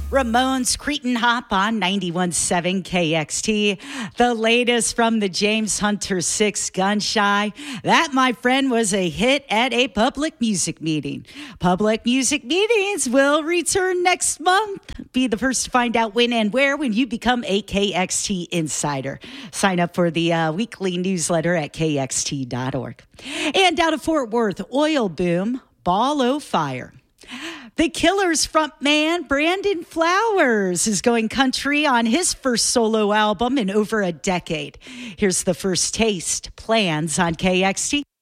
Ramones Cretin Hop on 91.7 KXT. The latest from the James Hunter 6 Gunshy. That, my friend, was a hit at a public music meeting. Public music meetings will return next month. Be the first to find out when and where when you become a KXT insider. Sign up for the weekly newsletter at kxt.org. And out of Fort Worth, oil boom, ball o' fire. The Killers frontman Brandon Flowers is going country on his first solo album in over a decade. Here's the first taste, Plans on KXT.